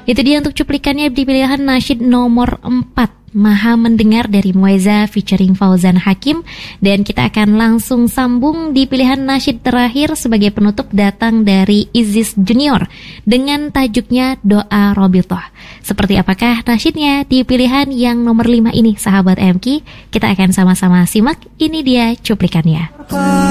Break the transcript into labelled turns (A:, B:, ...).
A: Itu dia untuk cuplikannya di pilihan nasyid nomor 4, Maha Mendengar dari Mueza featuring Fauzan Hakim. Dan kita akan langsung sambung di pilihan nasyid terakhir sebagai penutup, datang dari Izis Junior dengan tajuknya Doa Robitoh. Seperti apakah nasyidnya di pilihan yang nomor 5 ini, sahabat MK? Kita akan sama-sama simak, ini dia cuplikannya.